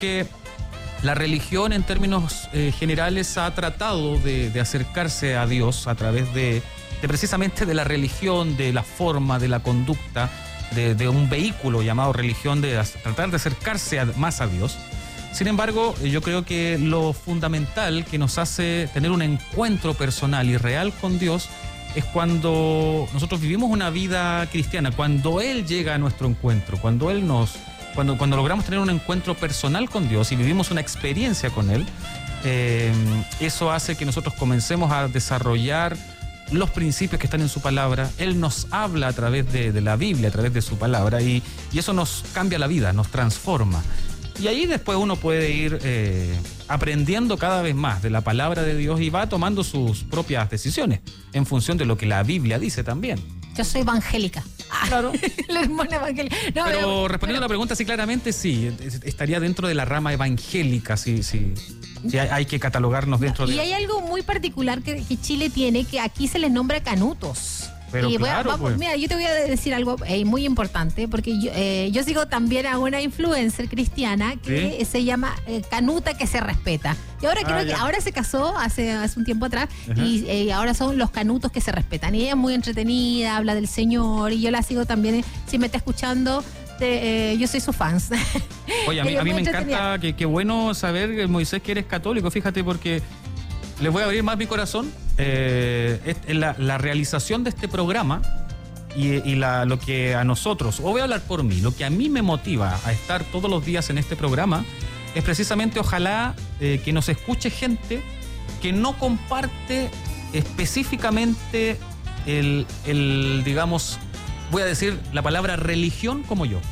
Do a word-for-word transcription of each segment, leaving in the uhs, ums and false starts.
que la religión en términos eh, generales ha tratado de, de acercarse a Dios a través de, de precisamente de la religión, de la forma, de la conducta, de, de un vehículo llamado religión, de tratar de acercarse a, más a Dios. Sin embargo, yo creo que lo fundamental que nos hace tener un encuentro personal y real con Dios es cuando nosotros vivimos una vida cristiana, cuando Él llega a nuestro encuentro, cuando Él nos... Cuando, cuando logramos tener un encuentro personal con Dios y vivimos una experiencia con Él, eh, eso hace que nosotros comencemos a desarrollar los principios que están en su palabra. Él nos habla a través de, de la Biblia, a través de su palabra, y, y eso nos cambia la vida, nos transforma. Y ahí después uno puede ir eh, aprendiendo cada vez más de la palabra de Dios y va tomando sus propias decisiones en función de lo que la Biblia dice también. Yo soy evangélica. Claro. La hermana evangélica. No, pero, pero respondiendo pero... a la pregunta, sí, claramente sí. Estaría dentro de la rama evangélica, sí, sí. Sí, hay, hay que catalogarnos dentro no, de... Y hay algo muy particular que, que Chile tiene, que aquí se les nombra canutos. Pero y claro, voy a, vamos, pues. Mira, yo te voy a decir algo eh, muy importante, porque yo, eh, yo sigo también a una influencer cristiana que ¿sí? se llama eh, Canuta que se respeta. Y ahora ah, creo ya. que ahora se casó hace, hace un tiempo atrás. Ajá. y eh, ahora son los canutos que se respetan. Y ella es muy entretenida, habla del Señor, y yo la sigo también, eh, si me está escuchando, te, eh, yo soy su fans. Oye, a mí, a mí me encanta, que, que bueno saber, Moisés, que eres católico, fíjate, porque les voy a abrir más mi corazón. Eh, la, la realización de este programa y, y la, lo que a nosotros, o voy a hablar por mí, lo que a mí me motiva a estar todos los días en este programa es precisamente, ojalá, eh, que nos escuche gente que no comparte específicamente el, el, digamos, voy a decir la palabra religión como yo.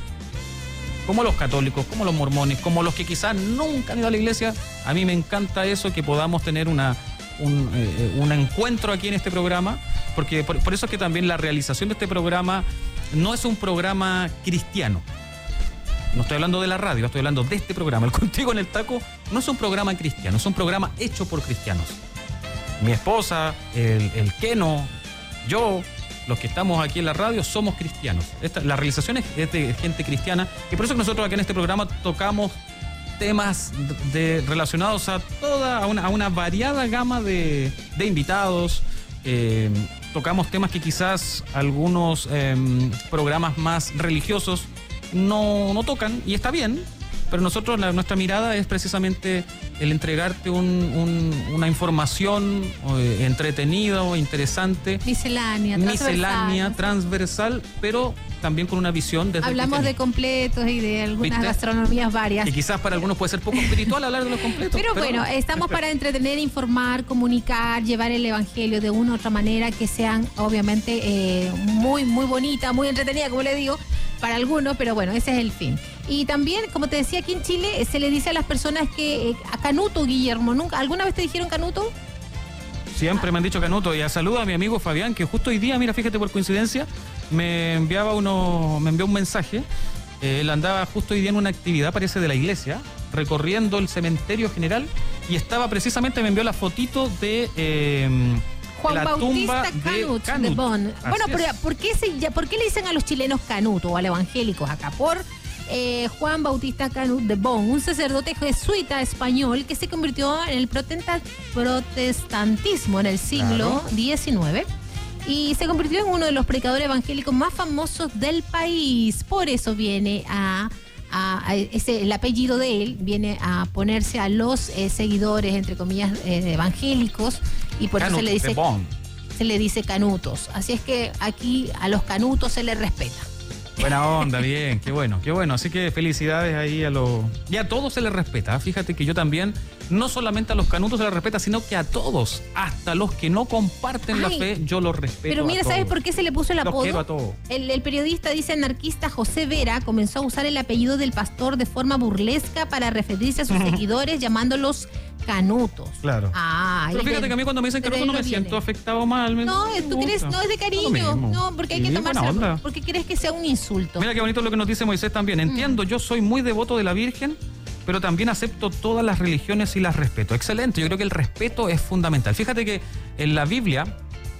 Como los católicos, como los mormones, como los que quizás nunca han ido a la iglesia. A mí me encanta eso, que podamos tener una, un, eh, un encuentro aquí en este programa, porque por, por eso es que también la realización de este programa no es un programa cristiano. No estoy hablando de la radio, estoy hablando de este programa. El Contigo en el Taco no es un programa cristiano, es un programa hecho por cristianos. Mi esposa, el, el Keno, yo... los que estamos aquí en la radio somos cristianos. Esta, la realización es, es de gente cristiana, y por eso que nosotros aquí en este programa tocamos temas de, relacionados a toda, a una, a una variada gama de, de invitados. Eh, tocamos temas que quizás algunos eh, programas más religiosos no, no tocan, y está bien, pero nosotros, la, nuestra mirada es precisamente el entregarte un, un, una información eh, entretenida o interesante. Miscelánea, Miscelánea, transversal, pero también con una visión desde hablamos el de completos y de algunas ¿viste? gastronomías varias. Y quizás para algunos puede ser poco espiritual hablar de los completos. Pero, pero bueno, estamos para entretener, informar, comunicar, llevar el evangelio de una u otra manera que sean obviamente eh, muy, muy bonita, muy entretenida, como le digo, para algunos, pero bueno, ese es el fin. Y también, como te decía, aquí en Chile se le dice a las personas que eh, a canuto, Guillermo, ¿nunca, ¿alguna vez te dijeron canuto? Siempre me han dicho canuto. Y a saludo a mi amigo Fabián, que justo hoy día, mira, fíjate, por coincidencia, me enviaba uno, me envió un mensaje. Eh, él andaba justo hoy día en una actividad, parece de la iglesia, recorriendo el cementerio general, y estaba precisamente, me envió la fotito de eh, Juan la Bautista tumba Canut de Canut. de Bonn. Bueno, pero es. ¿por qué, se, ya, ¿por qué le dicen a los chilenos canuto o a los evangélicos acá? Por eh, Juan Bautista Canut de Bonn, un sacerdote jesuita español que se convirtió en el protestantismo en el siglo diecinueve. Y se convirtió en uno de los predicadores evangélicos más famosos del país. Por eso viene a, a, a ese, el apellido de él viene a ponerse a los eh, seguidores, entre comillas, eh, evangélicos, y por Canut eso se le dice de Bonn. se le dice canutos. Así es que aquí a los canutos se les respeta. Buena onda, bien, qué bueno, qué bueno. Así que felicidades ahí a los... Y a todos se les respeta. Fíjate que yo también, no solamente a los canutos se les respeta, sino que a todos, hasta los que no comparten Ay, la fe, yo los respeto. Pero mira, a ¿sabes todos. por qué se le puso el apodo? Los quiero a todos. El, el periodista, dice anarquista José Vera, comenzó a usar el apellido del pastor de forma burlesca para referirse a sus seguidores, llamándolos canutos. Claro. Ah, pero fíjate de, que a mí cuando me dicen canuto no me viene. siento afectado mal. Me No, tú crees, no es de cariño. No, porque hay sí, que tomarse, porque crees que sea un insulto. Mira qué bonito lo que nos dice Moisés también. Entiendo, mm. yo soy muy devoto de la Virgen, pero también acepto todas las religiones y las respeto. Excelente, yo creo que el respeto es fundamental. Fíjate que en la Biblia,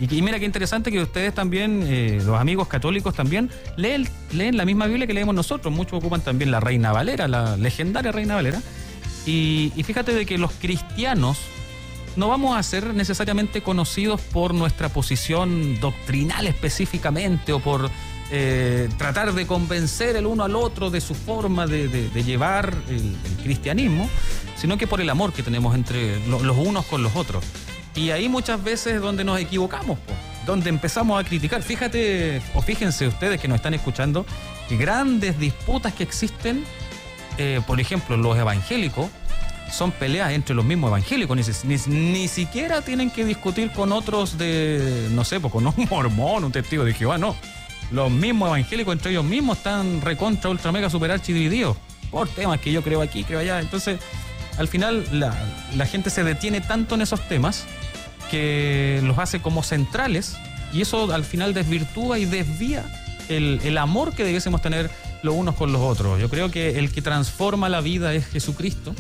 Y, y mira qué interesante que ustedes también, eh, los amigos católicos también, leen, leen la misma Biblia que leemos nosotros. Muchos ocupan también la Reina Valera, la legendaria Reina Valera. Y, y fíjate de que los cristianos no vamos a ser necesariamente conocidos por nuestra posición doctrinal específicamente o por eh, tratar de convencer el uno al otro de su forma de, de, de llevar el, el cristianismo, sino que por el amor que tenemos entre lo, los unos con los otros. Y ahí muchas veces es donde nos equivocamos, po, donde empezamos a criticar. Fíjate, o fíjense ustedes que nos están escuchando, que grandes disputas que existen, eh, por ejemplo, los evangélicos, son peleas entre los mismos evangélicos, ni, ni, ni siquiera tienen que discutir con otros de, no sé, pues con un mormón, un testigo de Jehová, no. Los mismos evangélicos entre ellos mismos están recontra, ultra, mega, super archi divididos por temas que yo creo aquí, creo allá. Entonces, al final, la, la gente se detiene tanto en esos temas que los hace como centrales y eso al final desvirtúa y desvía el, el amor que debiésemos tener los unos con los otros. Yo creo que el que transforma la vida es Jesucristo.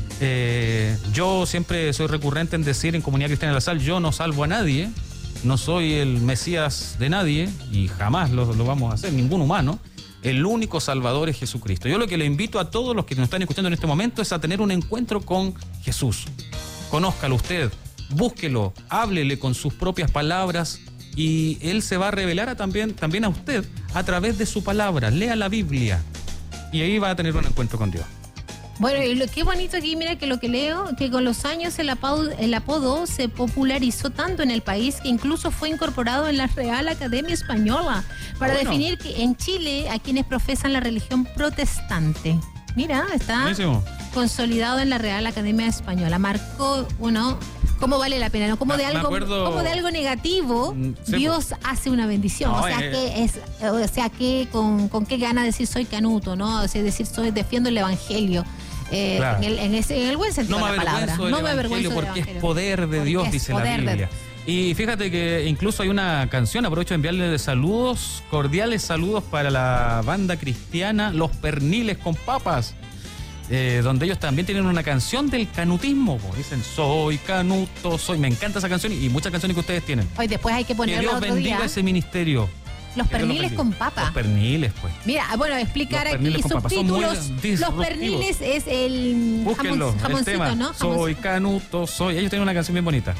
Eh, yo siempre soy recurrente en decir en Comunidad Cristiana de la Sal, yo no salvo a nadie, no soy el Mesías de nadie y jamás lo, lo vamos a hacer, ningún humano. El único salvador es Jesucristo. Yo lo que le invito a todos los que nos están escuchando en este momento es a tener un encuentro con Jesús. Conózcalo usted, búsquelo, háblele con sus propias palabras y Él se va a revelar a también, también a usted a través de su palabra. Lea la Biblia y ahí va a tener un encuentro con Dios. Bueno, y lo, qué bonito aquí, mira que lo que leo, que con los años el apodo, el apodo se popularizó tanto en el país que incluso fue incorporado en la Real Academia Española para bueno. definir que en Chile a quienes profesan la religión protestante. Mira, está Buenísimo. consolidado en la Real Academia Española. Marcó, bueno, cómo vale la pena, ¿no? Como de algo, acuerdo, como de algo negativo, sí, Dios pues. hace una bendición. No, o sea, eh, que es, o sea, que con, con qué gana decir soy canuto, ¿no? O sea, decir soy defiendo el evangelio. Eh, claro. en, el, en, ese, en el buen sentido no de la palabra. No me avergüenzo porque es poder de Dios, dice la Biblia. De... Y fíjate que incluso hay una canción, aprovecho de enviarle saludos, cordiales saludos para la banda cristiana Los Perniles con Papas, eh, donde ellos también tienen una canción del canutismo, como dicen, soy canuto, soy. Me encanta esa canción y muchas canciones que ustedes tienen. Hoy después hay que ponerla otro día. Que Dios bendiga día. ese ministerio. Los perniles con papa. Los perniles, pues. Mira, bueno, explicar aquí subtítulos. Los perniles es el Búsquenlo, jamon, jamoncito, el tema. ¿no? Soy canuto, soy. Ellos tienen una canción bien bonita.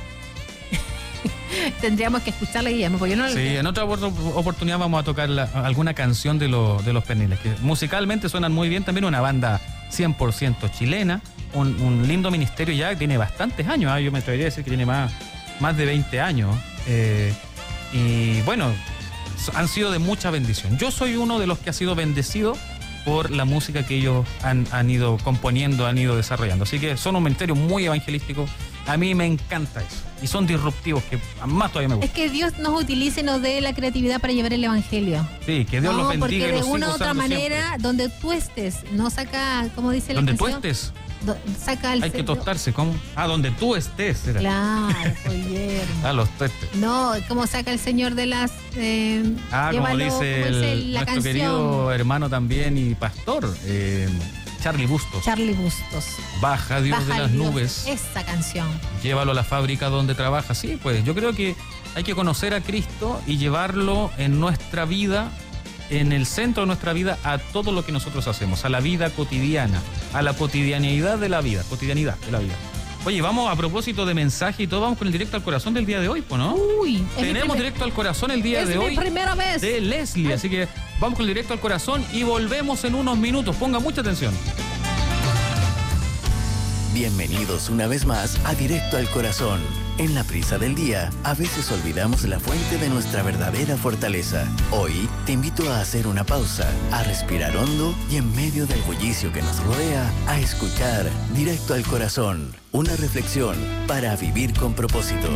Tendríamos que escucharla, Guillermo, porque yo no. Sí, en otra oportunidad vamos a tocar la, alguna canción de, lo, de los perniles, que musicalmente suenan muy bien. También una banda cien por ciento chilena, un, un lindo ministerio ya que tiene bastantes años. ¿eh? Yo me atrevería a decir que tiene más, más de veinte años. Eh, y bueno, han sido de mucha bendición. Yo soy uno de los que ha sido bendecido por la música que ellos han, han ido componiendo, han ido desarrollando. Así que son un ministerio muy evangelístico. A mí me encanta eso. Y son disruptivos, que más todavía me gusta. Es que Dios nos utilice y nos dé la creatividad para llevar el evangelio. Sí, que Dios no, los bendiga. Porque de de una u otra manera, siempre. donde tú estés, no saca, ¿cómo dice la Donde canción? tú estés. Do, saca el Hay que tostarse, ¿cómo? Ah, donde tú estés. Era. Claro, Guillermo. Ah, los tostes. No, ¿cómo saca el Señor de las... Eh, ah, llévalo, como dice ¿cómo el, dice la nuestro canción? querido hermano también y pastor, eh, Charlie Bustos. Charlie Bustos. Baja Dios Baja de las Dios, nubes. Esa canción. Llévalo a la fábrica donde trabaja. Sí, pues yo creo que hay que conocer a Cristo y llevarlo en nuestra vida, en el centro de nuestra vida, a todo lo que nosotros hacemos, a la vida cotidiana, a la cotidianidad de la vida, cotidianidad de la vida. Oye, vamos a propósito de mensaje y todo, vamos con el directo al corazón del día de hoy, ¿no? Uy, tenemos primer... directo al corazón el día es de mi hoy. primera vez. De Leslie, así que vamos con el directo al corazón y volvemos en unos minutos. Ponga mucha atención. Bienvenidos una vez más a Directo al Corazón. En la prisa del día, a veces olvidamos la fuente de nuestra verdadera fortaleza. Hoy te invito a hacer una pausa, a respirar hondo y en medio del bullicio que nos rodea, a escuchar Directo al Corazón. Una reflexión para vivir con propósito.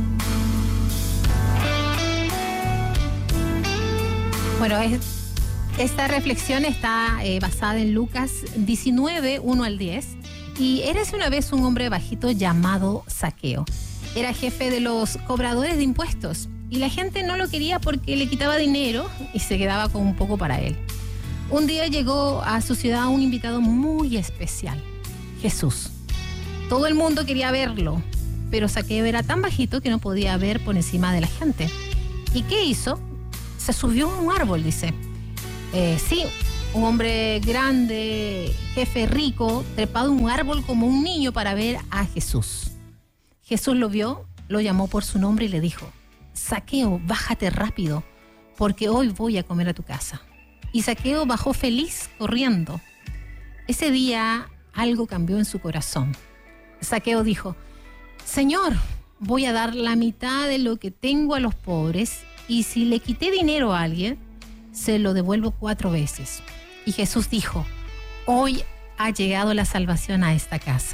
Bueno, es, esta reflexión está eh, basada en Lucas diecinueve, uno al diez. Y érase una vez un hombre bajito llamado Zaqueo. Era jefe de los cobradores de impuestos y la gente no lo quería porque le quitaba dinero y se quedaba con un poco para él. Un día llegó a su ciudad un invitado muy especial, Jesús. Todo el mundo quería verlo, pero Zaqueo era tan bajito que no podía ver por encima de la gente. ¿Y qué hizo? Se subió a un árbol, dice. Eh, sí, un hombre grande, jefe rico, trepado en un árbol como un niño para ver a Jesús. Jesús lo vio, lo llamó por su nombre y le dijo: Zaqueo, bájate rápido, porque hoy voy a comer a tu casa. Y Zaqueo bajó feliz, corriendo. Ese día algo cambió en su corazón. Zaqueo dijo: Señor, voy a dar la mitad de lo que tengo a los pobres, y si le quité dinero a alguien, se lo devuelvo cuatro veces. Y Jesús dijo: hoy ha llegado la salvación a esta casa.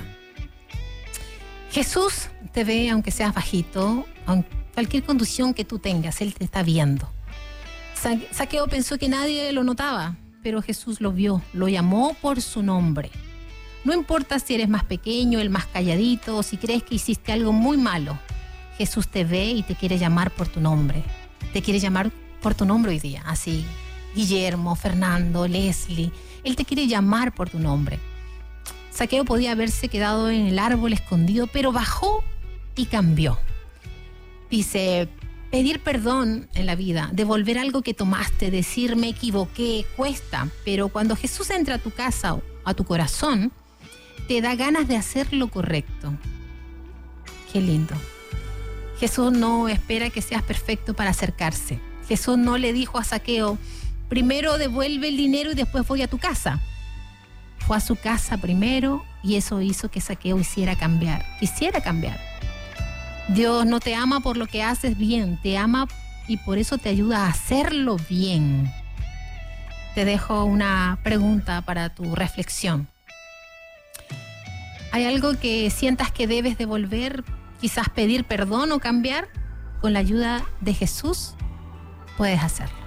Jesús te ve aunque seas bajito, aunque cualquier condición que tú tengas, Él te está viendo. Zaqueo pensó que nadie lo notaba, pero Jesús lo vio, lo llamó por su nombre. No importa si eres más pequeño, el más calladito, o si crees que hiciste algo muy malo. Jesús te ve y te quiere llamar por tu nombre. Te quiere llamar por tu nombre hoy día, así. Guillermo, Fernando, Leslie. Él te quiere llamar por tu nombre. Zaqueo podía haberse quedado en el árbol escondido, pero bajó y cambió. Dice: pedir perdón en la vida, devolver algo que tomaste, decir me equivoqué, cuesta. Pero cuando Jesús entra a tu casa o a tu corazón, te da ganas de hacer lo correcto. Qué lindo. Jesús no espera que seas perfecto para acercarse. Jesús no le dijo a Zaqueo: primero devuelve el dinero y después voy a tu casa. Fue a su casa primero y eso hizo que Zaqueo hiciera cambiar, quisiera cambiar. Dios no te ama por lo que haces bien, te ama y por eso te ayuda a hacerlo bien. Te dejo una pregunta para tu reflexión. ¿Hay algo que sientas que debes devolver, quizás pedir perdón o cambiar? Con la ayuda de Jesús puedes hacerlo.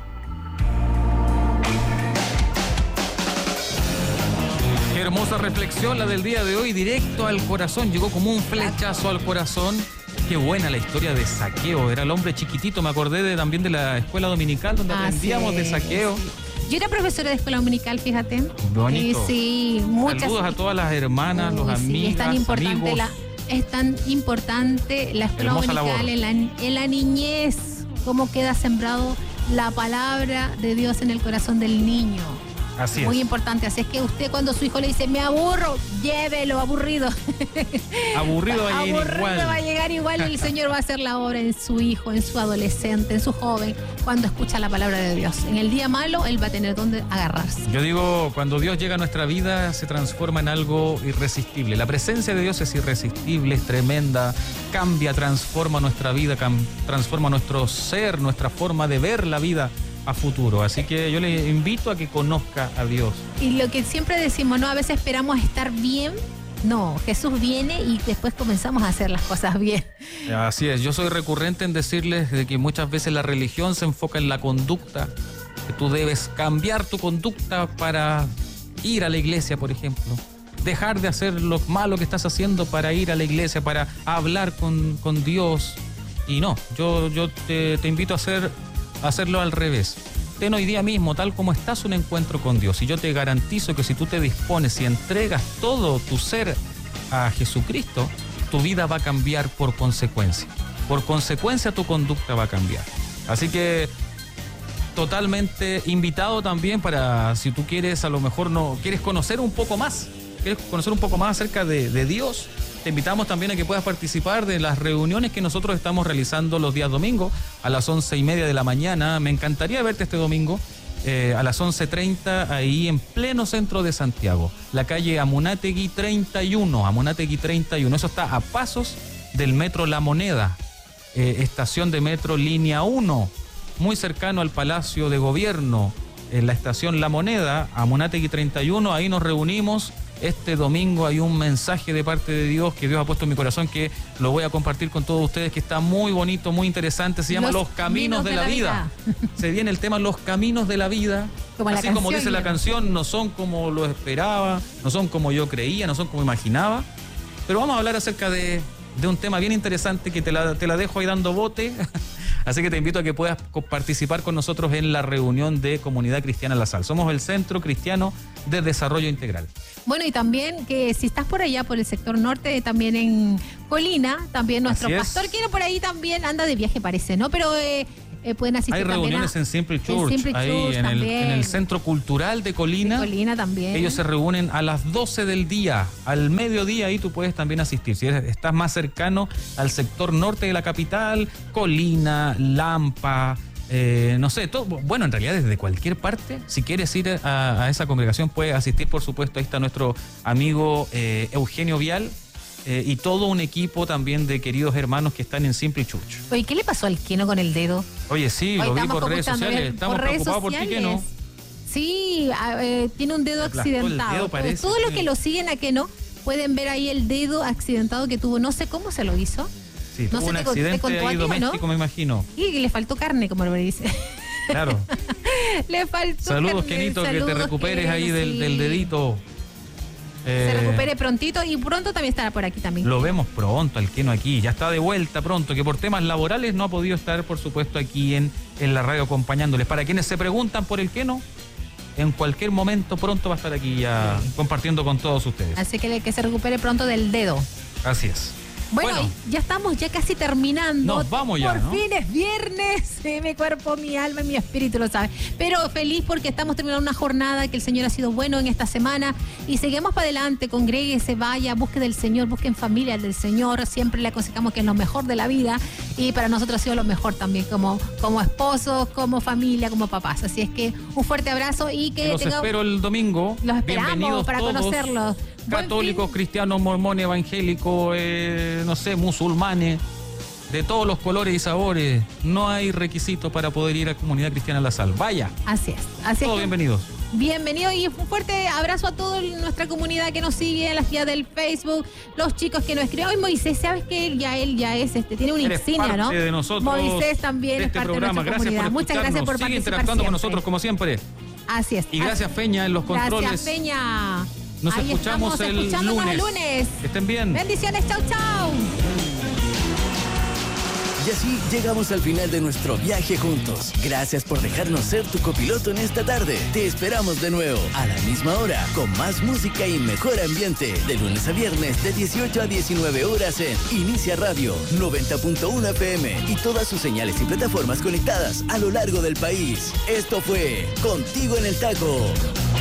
Qué hermosa reflexión la del día de hoy, directo al corazón, llegó como un flechazo al corazón. Qué buena la historia de Zaqueo, era el hombre chiquitito, me acordé de, también de la escuela dominical donde ah, aprendíamos sí, de Zaqueo. Sí. Yo era profesora de escuela dominical, fíjate. Bonito. Y sí, muchas. Saludos a todas las hermanas, Uy, los amigos, sí, es tan importante amigos. La, es tan importante la escuela Hermosa dominical en la, en la niñez, cómo queda sembrado la palabra de Dios en el corazón del niño. Así Muy es. importante. Así es que usted, cuando su hijo le dice me aburro, llévelo, aburrido. Aburrido va a llegar aburrido igual. va a llegar igual y el Señor va a hacer la obra en su hijo, en su adolescente, en su joven, cuando escucha la palabra de Dios. En el día malo, él va a tener donde agarrarse. Yo digo, cuando Dios llega a nuestra vida, se transforma en algo irresistible. La presencia de Dios es irresistible, es tremenda, cambia, transforma nuestra vida, cam- transforma nuestro ser, nuestra forma de ver la vida a futuro. Así que yo le invito a que conozca a Dios. Y lo que siempre decimos, ¿no? A veces esperamos estar bien. No, Jesús viene y después comenzamos a hacer las cosas bien. Así es, yo soy recurrente en decirles de que muchas veces la religión se enfoca en la conducta, que tú debes cambiar tu conducta para ir a la iglesia, por ejemplo. Dejar de hacer lo malo que estás haciendo para ir a la iglesia, para hablar con, con Dios. Y no, yo, yo te, te invito a hacer... hacerlo al revés. Ten hoy día mismo, tal como estás, un encuentro con Dios. Y yo te garantizo que si tú te dispones y entregas todo tu ser a Jesucristo, tu vida va a cambiar por consecuencia. Por consecuencia, tu conducta va a cambiar. Así que totalmente invitado también para, si tú quieres, a lo mejor no quieres conocer un poco más, quieres conocer un poco más acerca de, de Dios, te invitamos también a que puedas participar de las reuniones que nosotros estamos realizando los días domingos a las once y media de la mañana. Me encantaría verte este domingo eh, a las once treinta ahí en pleno centro de Santiago, la calle Amunátegui treinta y uno, Amunátegui treinta y uno. Eso está a pasos del metro La Moneda, eh, estación de metro línea uno, muy cercano al Palacio de Gobierno, en la estación La Moneda, Amunátegui treinta y uno. Ahí nos reunimos. Este domingo hay un mensaje de parte de Dios que Dios ha puesto en mi corazón, que lo voy a compartir con todos ustedes, que está muy bonito, muy interesante. Se llama Los, los Caminos, caminos de, de la, la vida. vida. Se viene el tema Los Caminos de la Vida. Como Así como dice la canción, no son como lo esperaba, no son como yo creía, no son como imaginaba. Pero vamos a hablar acerca de, de un tema bien interesante que te la, te la dejo ahí dando bote. Así que te invito a que puedas participar con nosotros en la reunión de Comunidad Cristiana La Sal. Somos el Centro Cristiano de Desarrollo Integral. Bueno, y también que si estás por allá, por el sector norte, también en Colina, también nuestro pastor Quino por ahí también anda de viaje, parece, ¿no? Pero... Eh, Eh, pueden asistir. Hay reuniones a, en Simple Church, en Simple ahí Church en, el, en el Centro Cultural de Colina. De Colina también. Ellos se reúnen a las doce del día, al mediodía, ahí tú puedes también asistir. Si eres, estás más cercano al sector norte de la capital, Colina, Lampa, eh, no sé, todo, bueno, en realidad desde cualquier parte, si quieres ir a, a esa congregación, puedes asistir, por supuesto. Ahí está nuestro amigo eh, Eugenio Vial. Eh, y todo un equipo también de queridos hermanos que están en Simple Church. Oye, ¿qué le pasó al Keno con el dedo? Oye, sí, Hoy lo vi por redes sociales. Estamos por redes preocupados por ti, Keno. Sí, eh, tiene un dedo accidentado. Dedo, parece, Todos los sí. que lo siguen a Keno pueden ver ahí el dedo accidentado que tuvo. No sé cómo se lo hizo. Sí, no tuvo sé, un te, accidente te ahí doméstico, ¿no? Me imagino. Y que le faltó carne, como lo dice. Claro. Le faltó Saludos, carne. Kenito, Saludos, que te recuperes Keno, ahí del, sí. del dedito. Se eh, recupere prontito y pronto también estará por aquí también. Lo vemos pronto al Keno aquí, ya está de vuelta pronto, que por temas laborales no ha podido estar, por supuesto, aquí en, en la radio acompañándoles. Para quienes se preguntan por el Keno, en cualquier momento pronto va a estar aquí ya compartiendo con todos ustedes. Así que que se recupere pronto del dedo. Así es. Bueno, bueno, ya estamos ya casi terminando. Nos vamos ya, Por ¿no? fin es viernes. Sí, mi cuerpo, mi alma y mi espíritu lo sabe. Pero feliz porque estamos terminando una jornada que el Señor ha sido bueno en esta semana. Y seguimos para adelante, congréguese, vaya, busque del Señor, busquen familia del Señor. Siempre le aconsejamos que es lo mejor de la vida. Y para nosotros ha sido lo mejor también, como, como esposos, como familia, como papás. Así es que un fuerte abrazo y que y los tenga... espero el domingo. Los esperamos Bienvenidos para todos. conocerlos. Católicos, cristianos, mormones, evangélicos, eh, no sé, musulmanes, de todos los colores y sabores. No hay requisito para poder ir a Comunidad Cristiana La Sal. Vaya. Así es. Así todos es que, bienvenidos. Bienvenido y un fuerte abrazo a toda nuestra comunidad que nos sigue en las guías del Facebook, los chicos que nos escriben. Hoy Moisés, ¿sabes que él ya él ya es este tiene una Eres insignia, parte ¿no? de nosotros, Moisés también de es este parte programa. de nuestra Gracias comunidad. por Muchas gracias por Sigue participar interactuando siempre. con nosotros como siempre. Así es. Y gracias, Feña, en los controles. Gracias, Feña. Nos Ahí escuchamos estamos, el escuchándonos lunes. el lunes. Que estén bien. Bendiciones, chau, chau. Y así llegamos al final de nuestro viaje juntos. Gracias por dejarnos ser tu copiloto en esta tarde. Te esperamos de nuevo a la misma hora con más música y mejor ambiente. De lunes a viernes de dieciocho a diecinueve horas en Inicia Radio noventa punto uno F M y todas sus señales y plataformas conectadas a lo largo del país. Esto fue Contigo en el Taco.